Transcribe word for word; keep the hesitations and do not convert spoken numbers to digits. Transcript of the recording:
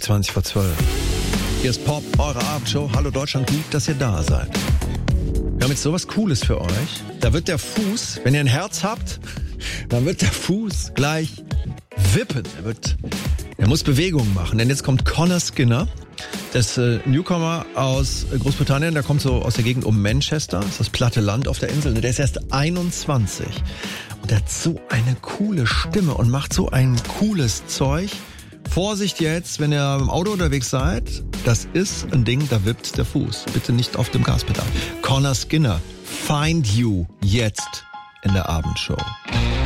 zwanzig vor zwölf. Hier ist Pop, eure Abendshow. Hallo Deutschland, gut, dass ihr da seid. Wir haben jetzt sowas Cooles für euch. Da wird der Fuß, wenn ihr ein Herz habt, dann wird der Fuß gleich wippen. Er wird, er muss Bewegungen machen. Denn jetzt kommt Conor Skinner. Das äh, Newcomer aus Großbritannien, der kommt so aus der Gegend um Manchester. Das ist das platte Land auf der Insel. Der ist erst einundzwanzig. Und der hat so eine coole Stimme und macht so ein cooles Zeug. Vorsicht jetzt, wenn ihr im Auto unterwegs seid. Das ist ein Ding, da wippt der Fuß. Bitte nicht auf dem Gaspedal. Conor Skinner, Find You, jetzt in der Abendshow.